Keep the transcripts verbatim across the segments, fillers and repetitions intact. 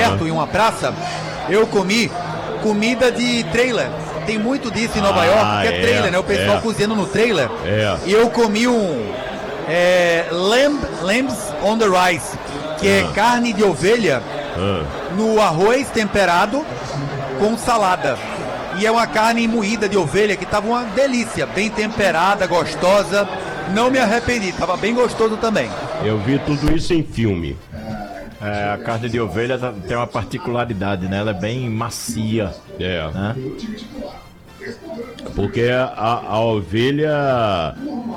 aberto em uma praça, eu comi comida de trailer. Tem muito disso em Nova Ah, York, que é, é, trailer, né? O pessoal é. cozinhando no trailer. É. E eu comi um é, lamb, lambs on the rice, que é Ah. carne de ovelha Ah. no arroz temperado com salada. E é uma carne moída de ovelha que tava uma delícia, bem temperada, gostosa. Não me arrependi, tava bem gostoso também. Eu vi tudo isso em filme. É, a carne de ovelha tá- tem uma particularidade, né? Ela é bem macia, É. né? Porque a, a ovelha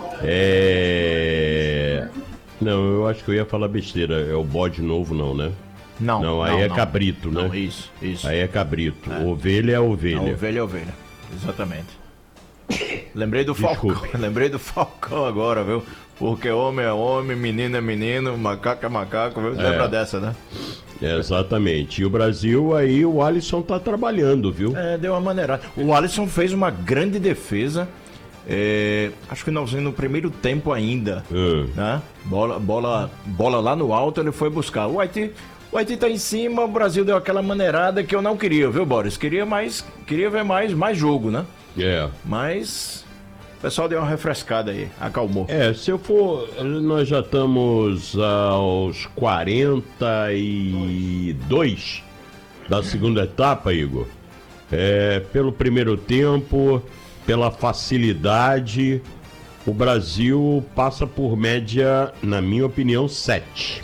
é. Não, eu acho que eu ia falar besteira. É o bode novo, não, né? Não, Não, aí não, é não. cabrito, né? Não, isso, isso. Aí é cabrito. Ovelha é ovelha. A ovelha é ovelha, exatamente. Lembrei do Desculpe. Falcão, lembrei do Falcão agora, viu? Porque homem é homem, menino é menino, macaco é macaco, viu? Lembra dessa, né? É, exatamente. E o Brasil, aí o Alisson tá trabalhando, viu? É, deu uma maneirada. O Alisson fez uma grande defesa, é, acho que não, no primeiro tempo ainda, Ah. né? Bola, bola, bola lá no alto, ele foi buscar. O Haiti, o Haiti tá em cima, o Brasil deu aquela maneirada que eu não queria, viu, Boris? Queria mais, queria ver mais, mais jogo, né? É. Mas o pessoal deu uma refrescada aí, acalmou. É, se eu for. Nós já estamos aos quarenta e dois da segunda etapa, Igor. É, pelo primeiro tempo, pela facilidade, o Brasil passa por média, na minha opinião, sete.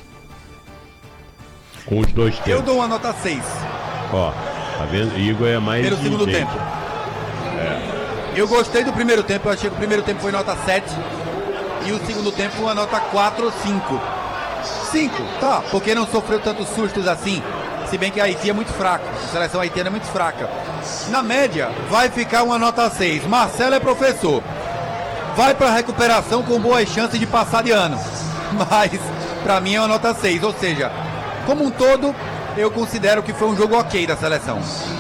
Com os dois Eu tempos. dou uma nota seis Ó, tá vendo? Igor é mais. pelo segundo exigente. tempo. Eu gostei do primeiro tempo, eu achei que o primeiro tempo foi nota sete e o segundo tempo uma nota quatro ou cinco. cinco, tá, porque não sofreu tantos sustos assim, se bem que a Haiti é muito fraca, a seleção haitiana é muito fraca. Na média, vai ficar uma nota seis. Marcelo é professor, vai pra recuperação com boas chances de passar de ano, mas pra mim é uma nota seis, ou seja, como um todo, eu considero que foi um jogo ok da seleção.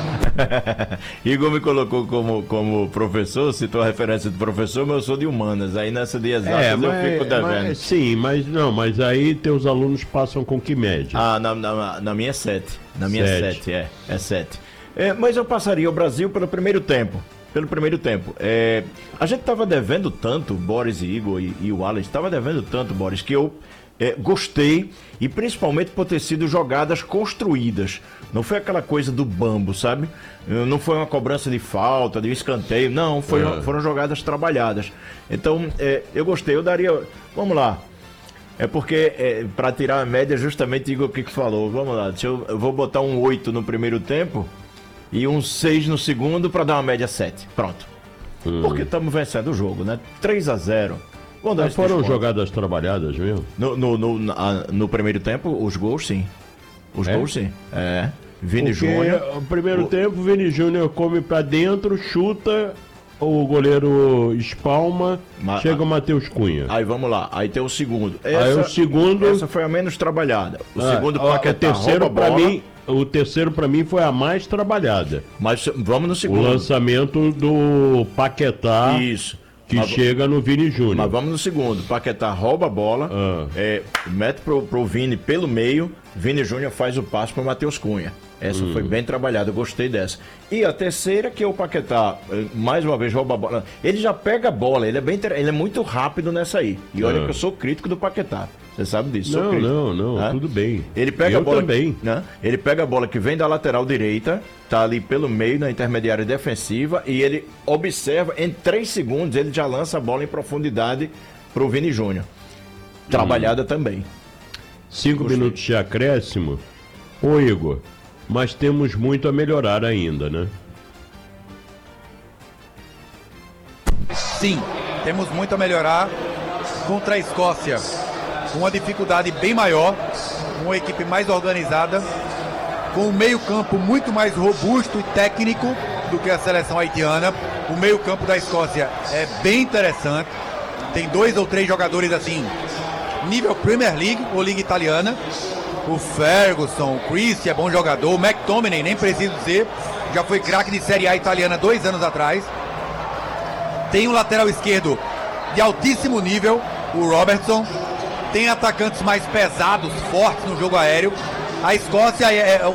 Igor me colocou como, como professor, citou a referência do professor, mas eu sou de humanas. Aí nessa de exatas É, eu mas, fico devendo. mas- sim, mas não, mas aí teus alunos passam com que média? Ah, na, na, na minha é sete. Na minha é Sete. sete, é. É sete. É, mas eu passaria o Brasil pelo primeiro tempo. Pelo primeiro tempo. É, a gente tava devendo tanto, Boris e Igor e, e o Alex, tava devendo tanto, Boris, que eu é, gostei, e principalmente por ter sido jogadas construídas. Não foi aquela coisa do bambo, sabe? Não foi uma cobrança de falta, de escanteio. Não, foi, É. foram jogadas trabalhadas. Então, é, eu gostei. Eu daria... Vamos lá. É porque, é, para tirar a média, justamente Igor o que que falou. Vamos lá. Deixa eu, eu vou botar um oito no primeiro tempo e um seis no segundo para dar uma média sete. Pronto. Porque estamos vencendo o jogo, né? três a zero. Vamos dar Mas esse foram desconto. jogadas trabalhadas mesmo? No, no, no, na- no primeiro tempo, os gols, sim. Os É? gols, sim. É. Vini Porque Júnior. o primeiro o- tempo, o Vini Júnior come pra dentro, chuta, o goleiro espalma, Ma- chega o Matheus Cunha. Aí vamos lá. Aí tem o segundo. Aí o segundo- Essa foi a menos trabalhada. O Ah, segundo ó, o Paquetá terceiro rouba pra a bola, mim, o terceiro para mim foi a mais trabalhada. Mas vamos no O segundo. lançamento do Paquetá, Isso. que Mas- chega no Vini Mas Júnior. vamos no segundo. Paquetá rouba a bola, Ah. é, mete pro, pro Vini pelo meio. Vini Júnior faz o passe pro Matheus Cunha. Essa Hum. foi bem trabalhada, eu gostei dessa. E a terceira, que é o Paquetá, eh, mais uma vez rouba a bola. Ele já pega a bola, ele é, bem, inter- ele é muito rápido nessa aí. E olha Ah. que eu sou crítico do Paquetá. Você sabe disso, sou Não, crítico. não, não, Né? tudo bem. Ele pega Eu a bola. também. Né? Ele pega a bola que vem da lateral direita, tá ali pelo meio, na intermediária defensiva, e ele observa, em três segundos, ele já lança a bola em profundidade pro Vini Júnior. Trabalhada também. Cinco Gostei. minutos de acréscimo. Ô Igor, mas temos muito a melhorar ainda, né? Sim, temos muito a melhorar contra a Escócia. Uma dificuldade bem maior, uma equipe mais organizada, com um meio-campo muito mais robusto e técnico do que a seleção haitiana. O meio-campo da Escócia é bem interessante. Tem dois ou três jogadores assim, nível Premier League ou Liga Italiana. O Ferguson, o Christie é bom jogador, o McTominay, nem preciso dizer, já foi craque de Série A italiana dois anos atrás. Tem um lateral esquerdo de altíssimo nível, o Robertson. Tem atacantes mais pesados, fortes no jogo aéreo. A Escócia é, é